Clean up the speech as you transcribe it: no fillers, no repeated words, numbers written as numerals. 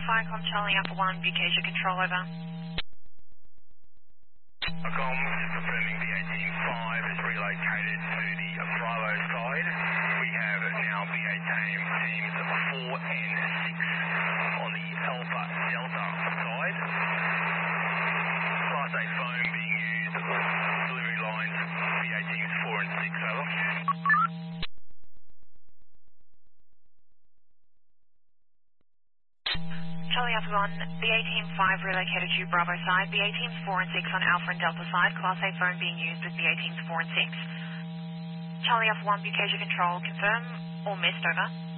Firecom Charlie Alpha 1, Bucasia Control, over. Firecom, confirming the 18-5 is relocated to the Bravo side. We have now BA teams 4 and 6 on the Alpha Delta side. Class A phone being used, delivery lines BA teams 4 and 6, over. Charlie Alpha 1, BA Team 5 relocated to Bravo side, BA Teams 4 and 6 on Alpha and Delta side, Class A phone being used with BA Teams 4 and 6. Charlie Alpha 1, Bucasia Control, confirm or missed, over.